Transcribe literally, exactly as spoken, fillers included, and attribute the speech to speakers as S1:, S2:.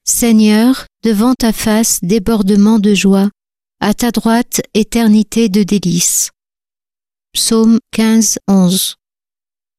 S1: Seigneur, devant ta face, débordement de joie, à ta droite, éternité de délices. Psaume quinze, onze.